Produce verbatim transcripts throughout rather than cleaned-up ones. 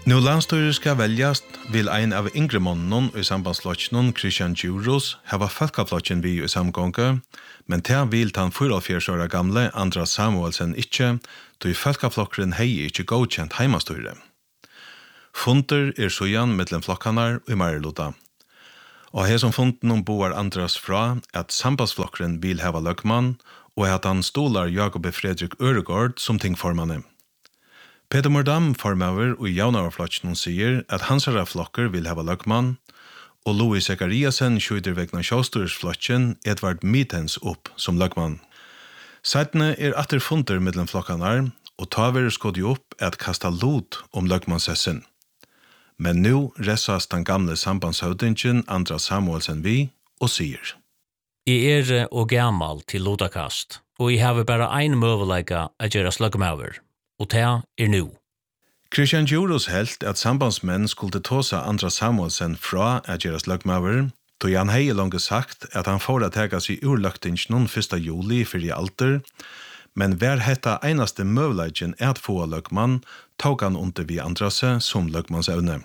Nå landstyret skal velges, vil en av yngre månene i sambandsflotjen, Christian Djuros, hava folkeflotjen vi i samgånge, men til vil han fyrtioåtta år gamle Andras Samuelsen ikke, då folkeflokkeren hei ikke godkjent heimastyret. Funter er søyan mellom flokkanar og i Marilota. Og her som funden om boar Andras fra at sambandsflokkeren vil hava løgmann, og at han stolar Jakob Fredrik Øregård som tingformanne. Peter Mordam, formøver og Javnavarflotjen, sier at hans flokker vil hava løgmann, og Louis Zekariasen skjuter vegna sjåstyrsflotjen Edvard Mitens opp som løgmann. Seitene er atter funter mellom flokkanar, og taver skod jo opp at kasta lot om løgmannssessen. Men nu ressas den gamle sambandshøvdingen Andras Samuelsen vi og sier. Jeg er og gammal til lodakast, og jeg har bare ein møvelega å gjøre slagmøver, og det er nu. Christian Djuros helt at sambandsmenn skulle tåsa Andras Samuelsen fra å gjøre slagmøver, då han hei langt sagt at han får å tega seg urløgtingen første juli for i alter, men hver hetta einaste møvelagen er at få løgmann, tog han under vi Andrase som løgmannsevne.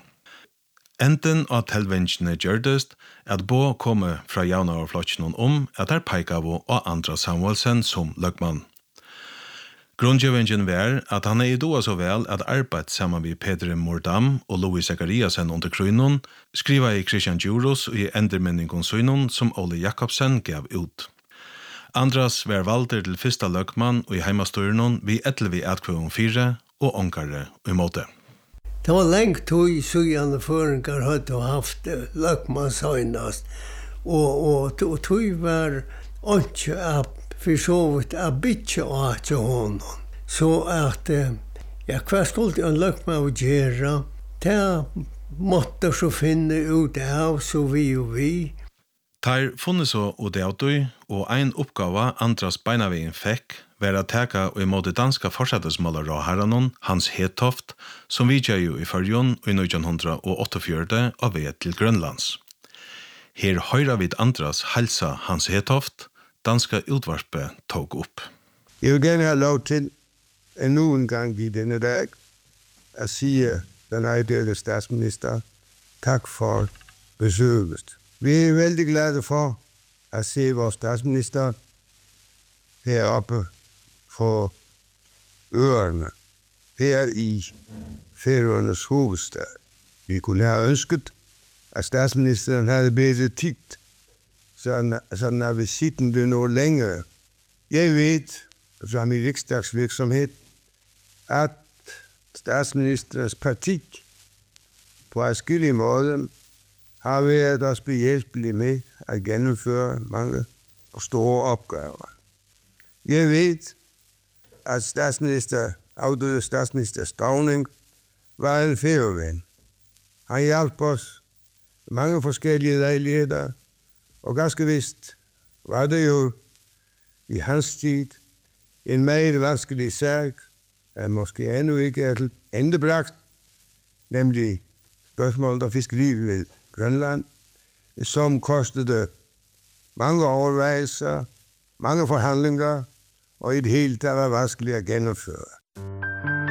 Enden av telvingene gjørdest at Bo komme fra Javnavarflotjen om at der peikavo og Andras Samuelsen som løgmann. Grunngjøvingen var at han er i doa så vel at arbeid sammen med Peter Mordam og Louis Zekariasen under krøynen, skriva i Christian Djuros og i endermenningen søynen som Ole Jakobsen gav ut. Andras var valder til første løgmann og i heimastøyren vi etter vi etkvøven fire og ångare og i måte. Det var lengt tog sygande føringar hadde haft løgmannsøynast, og, og, og tog var ikke at for så vidt at bytje av til honom. Så at, ja, hva skulle en løgmann gjøre? Det måtte så finne ut av, så vi og vi. Tar funnet så og det av og en oppgave Andras beinavegen fikk, var å teka og imot danska forsettesmåler av herrenon, Hans Hetoft, som vi gjør jo i Førjon i nitton åttiofyra og ved til Grønlands. Her høyra vid Andras halsa Hans Hetoft, danska utvarpe tog opp. Jeg vil gerne ha lov til endnu en gang i denne dag at sige den ejdelige statsminister tak for besøget. Vi er veldig glade for at se vores statsminister heroppe på ørene, her i Færøernes hovedstad. Vi kunne have ønsket, at statsministeren havde bedre tid, sådan, sådan at visiten blev noget længere. Jeg ved, som i riksdagsvirksomhed, at statsministerens parti på adskillige måder har været os behjælpelige med at gennemføre mange og store opgaver. Jeg ved, at statsminister, afdøde statsminister Stauning var en færøven. Han hjalp os mange forskellige lejligheder, og ganske vist var det jo i hans tid en meget vanskelig sag, at måske endnu ikke er endebragt, nemlig spørgsmålet om fiskeri ved Grønland, som kostede mange overvejelser, mange forhandlinger, og i det hele taget var vanskeligt at gennemføre.